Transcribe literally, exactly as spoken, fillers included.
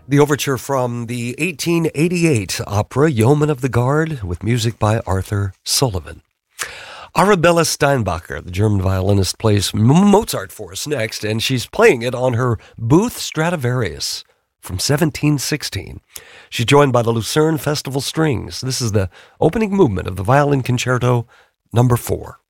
The overture from the eighteen eighty-eight opera Yeoman of the Guard with music by Arthur Sullivan. Arabella Steinbacher, the German violinist, plays Mozart for us next, and she's playing it on her Booth Stradivarius from seventeen sixteen. She's joined by the Lucerne Festival Strings. This is the opening movement of the Violin Concerto number four.